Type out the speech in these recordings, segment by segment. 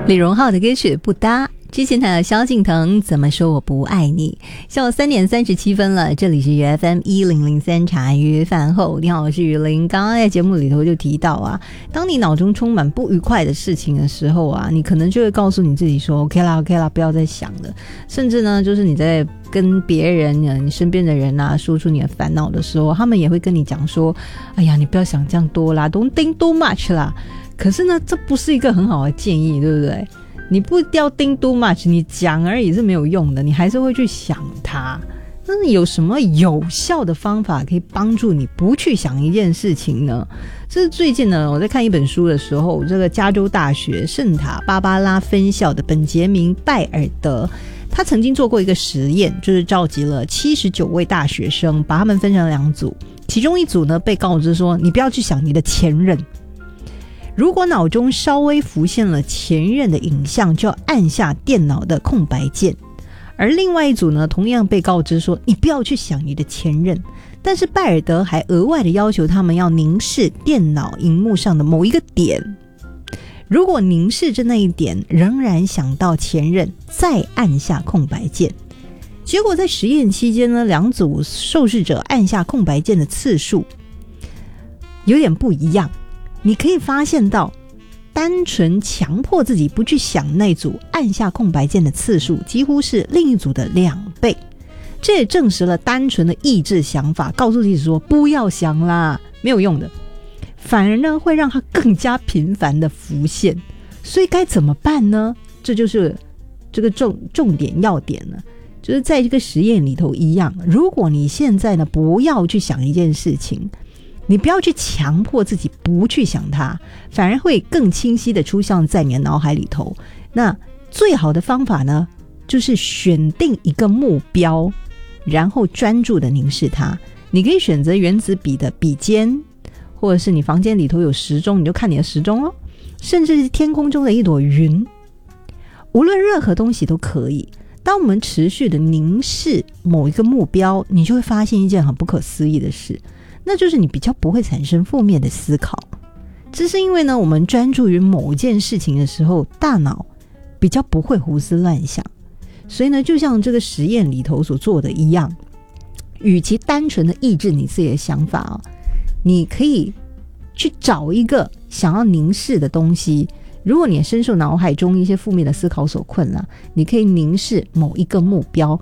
李荣浩的歌曲不搭，之前还有萧敬腾怎么说我不爱你。下午3点37分了，这里是FM 1003茶余饭后，你好，我是雨林。刚刚在节目里头就提到啊，当你脑中充满不愉快的事情的时候啊，你可能就会告诉你自己说 OK 啦 OK 啦，不要再想了。甚至呢，就是你在跟别人你身边的人啊说出你的烦恼的时候，他们也会跟你讲说，哎呀，你不要想这样多啦， Don't think too much 啦。可是呢，这不是一个很好的建议，对不对？你不要 think too much， 你讲而已是没有用的，你还是会去想它。但是有什么有效的方法可以帮助你不去想一件事情呢？这是最近呢，我在看一本书的时候，这个加州大学圣塔芭芭拉分校的本杰明·拜尔德，他曾经做过一个实验，就是召集了79位大学生，把他们分成2组，其中一组呢被告知说，你不要去想你的前任。如果脑中稍微浮现了前任的影像，就要按下电脑的空白键。而另外一组呢，同样被告知说，你不要去想你的前任。但是拜尔德还额外的要求他们要凝视电脑荧幕上的某一个点。如果凝视着那一点仍然想到前任，再按下空白键。结果在实验期间呢，2组受试者按下空白键的次数有点不一样。你可以发现到，单纯强迫自己不去想那组按下空白键的次数几乎是另一组的2倍。这也证实了单纯的抑制想法，告诉自己说不要想啦，没有用的，反而呢会让它更加频繁的浮现。所以该怎么办呢？这就是这个重点要点了，就是在这个实验里头一样，如果你现在呢不要去想一件事情，你不要去强迫自己不去想它，反而会更清晰的出现在你的脑海里头。那最好的方法呢，就是选定一个目标，然后专注的凝视它。你可以选择原子笔的笔尖，或者是你房间里头有时钟，你就看你的时钟哦，甚至是天空中的一朵云，无论任何东西都可以。当我们持续的凝视某一个目标，你就会发现一件很不可思议的事，那就是你比较不会产生负面的思考。这是因为呢，我们专注于某件事情的时候，大脑比较不会胡思乱想。所以呢，就像这个实验里头所做的一样，与其单纯的抑制你自己的想法你可以去找一个想要凝视的东西。如果你深受脑海中一些负面的思考所困了，你可以凝视某一个目标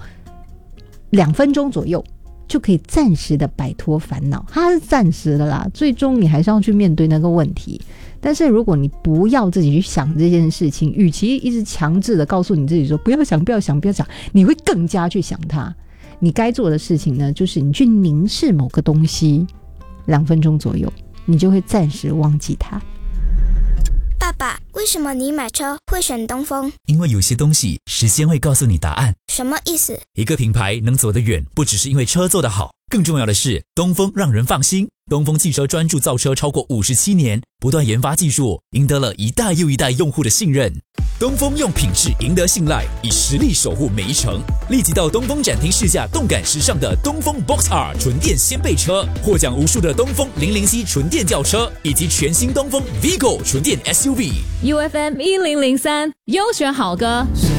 2分钟左右，就可以暂时的摆脱烦恼。它是暂时的啦，最终你还是要去面对那个问题。但是如果你不要自己去想这件事情，与其一直强制的告诉你自己说不要想不要想不要想，你会更加去想它。你该做的事情呢，就是你去凝视某个东西2分钟左右，你就会暂时忘记它。 爸爸，为什么你买车会选东风？ 因为有些东西时间会告诉你答案。 什么意思？ 一个品牌能走得远，不只是因为车做得好，更重要的是东风让人放心。东风汽车专注造车超过57年，不断研发技术，赢得了一代又一代用户的信任。东风用品质赢得信赖，以实力守护每一程。立即到东风展厅试驾动感时尚的东风 Box R 纯电掀背车，获奖无数的东风007纯电轿车，以及全新东风 Vigo 纯电 SUV。 UFM 1003优选好歌。